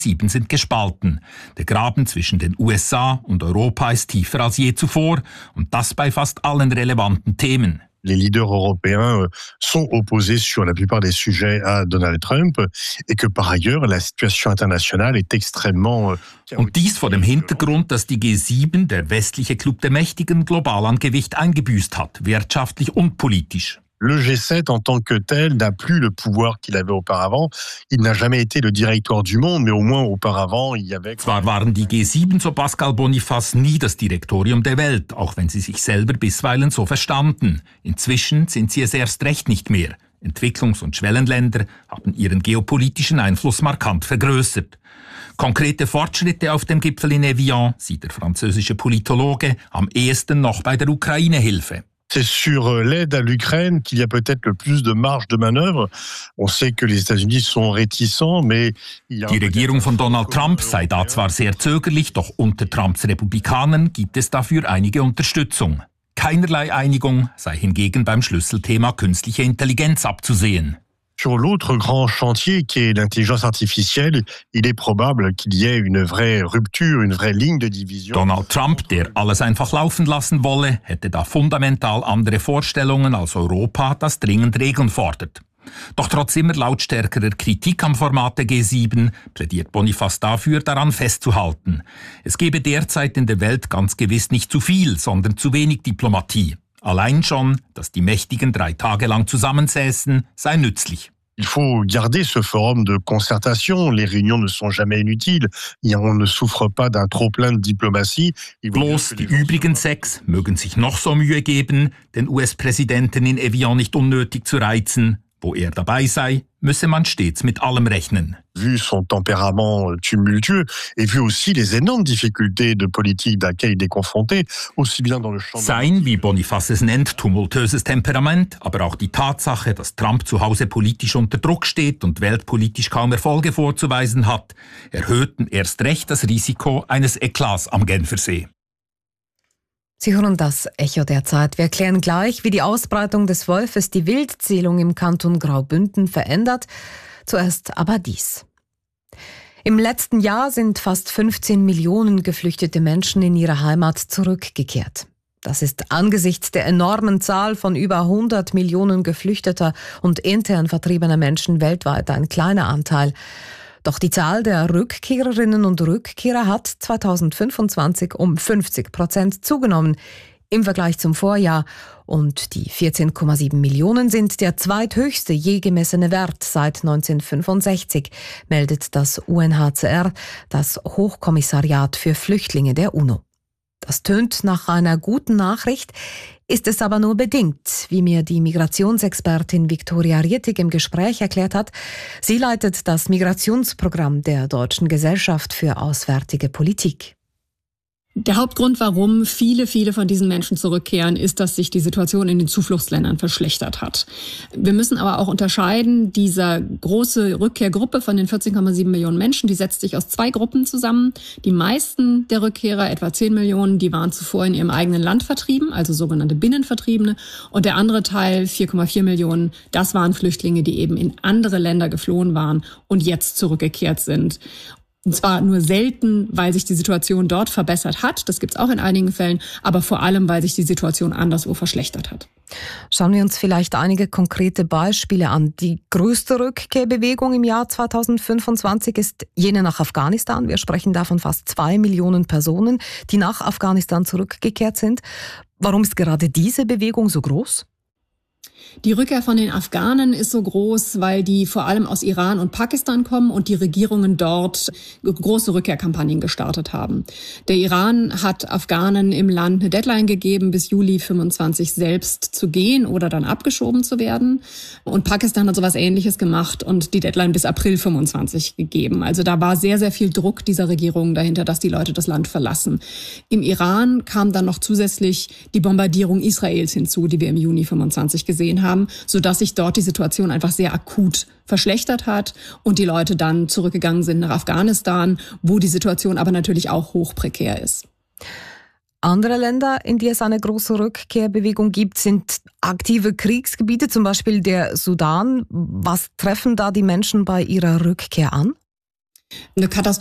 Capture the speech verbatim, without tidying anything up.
sieben sind gespalten. Der Graben zwischen den U S A und Europa ist tiefer als je zuvor und das bei fast allen relevanten Themen. Les leaders européens sont opposés sur la plupart des sujets à Donald Trump et que par ailleurs la situation internationale est extrêmement Und dies vor dem Hintergrund, dass die G sieben, der westliche Club der Mächtigen, global an Gewicht eingebüßt hat, wirtschaftlich und politisch. Le G sept en tant que tel n'a plus le pouvoir qu'il avait auparavant. Il n'a jamais été le directoire du monde, mais au moins auparavant, il y avait... Zwar waren die G sieben, so Pascal Boniface, nie das Direktorium der Welt, auch wenn sie sich selber bisweilen so verstanden. Inzwischen sind sie es erst recht nicht mehr. Entwicklungs- und Schwellenländer haben ihren geopolitischen Einfluss markant vergrößert. Konkrete Fortschritte auf dem Gipfel in Evian sieht der französische Politologe am ehesten noch bei der Ukraine-Hilfe. C'est sur l'aide à l'Ukraine qu'il y a peut-être le plus de marge de manœuvre. On sait que les États-Unis sont réticents, mais il y a... Die Regierung von Donald Trump sei da zwar sehr zögerlich, doch unter Trumps Republikanern gibt es dafür einige Unterstützung. Keinerlei Einigung sei hingegen beim Schlüsselthema künstliche Intelligenz abzusehen. Sur l'autre grand chantier qui est l'intelligence artificielle, il est probable qu'il y ait une vraie rupture, une vraie ligne de division. Donald Trump, der alles einfach laufen lassen wolle, hätte da fundamental andere Vorstellungen als Europa, das dringend Regeln fordert. Doch trotz immer lautstärkerer Kritik am Format der G sieben plädiert Boniface dafür, daran festzuhalten. Es gebe derzeit in der Welt ganz gewiss nicht zu viel, sondern zu wenig Diplomatie. Allein schon, dass die Mächtigen drei Tage lang zusammensäßen, sei nützlich. Il faut garder ce forum de concertation. Les réunions ne sont jamais inutiles. On ne souffre pas d'un trop-plein de diplomatie. Bloß die übrigen sechs mögen sich noch so Mühe geben, den U S-Präsidenten in Evian nicht unnötig zu reizen. Wo er dabei sei, müsse man stets mit allem rechnen. Vu son tempérament tumultueux et vu aussi les énormes difficultés de politique desquelles il est confronté, aussi bien dans le champ... Sein, wie Boniface es nennt, tumultuöses Temperament, aber auch die Tatsache, dass Trump zu Hause politisch unter Druck steht und weltpolitisch kaum Erfolge vorzuweisen hat, erhöhten erst recht das Risiko eines Eklats am Genfersee. Sie hören das Echo der Zeit. Wir erklären gleich, wie die Ausbreitung des Wolfes die Wildzählung im Kanton Graubünden verändert. Zuerst aber dies. Im letzten Jahr sind fast fünfzehn Millionen geflüchtete Menschen in ihre Heimat zurückgekehrt. Das ist angesichts der enormen Zahl von über hundert Millionen geflüchteter und intern vertriebener Menschen weltweit ein kleiner Anteil. Doch die Zahl der Rückkehrerinnen und Rückkehrer hat zweitausendfünfundzwanzig um fünfzig Prozent zugenommen im Vergleich zum Vorjahr. Und die vierzehn Komma sieben Millionen sind der zweithöchste je gemessene Wert seit neunzehnhundertfünfundsechzig, meldet das U N H C R, das Hochkommissariat für Flüchtlinge der UNO. Das tönt nach einer guten Nachricht, ist es aber nur bedingt, wie mir die Migrationsexpertin Viktoria Rietig im Gespräch erklärt hat. Sie leitet das Migrationsprogramm der Deutschen Gesellschaft für Auswärtige Politik. Der Hauptgrund, warum viele, viele von diesen Menschen zurückkehren, ist, dass sich die Situation in den Zufluchtsländern verschlechtert hat. Wir müssen aber auch unterscheiden, diese große Rückkehrgruppe von den vierzehn Komma sieben Millionen Menschen, die setzt sich aus zwei Gruppen zusammen. Die meisten der Rückkehrer, etwa zehn Millionen, die waren zuvor in ihrem eigenen Land vertrieben, also sogenannte Binnenvertriebene. Und der andere Teil, vier Komma vier Millionen, das waren Flüchtlinge, die eben in andere Länder geflohen waren und jetzt zurückgekehrt sind. Und zwar nur selten, weil sich die Situation dort verbessert hat, das gibt's auch in einigen Fällen, aber vor allem, weil sich die Situation anderswo verschlechtert hat. Schauen wir uns vielleicht einige konkrete Beispiele an. Die größte Rückkehrbewegung im Jahr zweitausendfünfundzwanzig ist jene nach Afghanistan. Wir sprechen da von fast zwei Millionen Personen, die nach Afghanistan zurückgekehrt sind. Warum ist gerade diese Bewegung so groß? Die Rückkehr von den Afghanen ist so groß, weil die vor allem aus Iran und Pakistan kommen und die Regierungen dort große Rückkehrkampagnen gestartet haben. Der Iran hat Afghanen im Land eine Deadline gegeben, bis Juli fünfundzwanzig selbst zu gehen oder dann abgeschoben zu werden. Und Pakistan hat sowas Ähnliches gemacht und die Deadline bis April fünfundzwanzig gegeben. Also da war sehr, sehr viel Druck dieser Regierungen dahinter, dass die Leute das Land verlassen. Im Iran kam dann noch zusätzlich die Bombardierung Israels hinzu, die wir im Juni fünfundzwanzig gesehen haben, sodass sich dort die Situation einfach sehr akut verschlechtert hat und die Leute dann zurückgegangen sind nach Afghanistan, wo die Situation aber natürlich auch hoch prekär ist. Andere Länder, in die es eine große Rückkehrbewegung gibt, sind aktive Kriegsgebiete, zum Beispiel der Sudan. Was treffen da die Menschen bei ihrer Rückkehr an? Eine Katastrophe